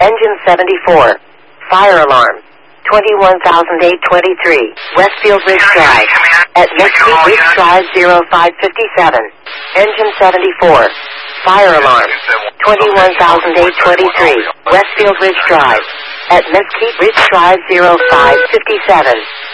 Engine 74. Fire alarm. 21,823. Westfield Ridge Drive. At Mesquite Ridge Drive 0557. Engine 74. Fire alarm. 21,823. Westfield Ridge Drive. At Mesquite Ridge Drive 0557.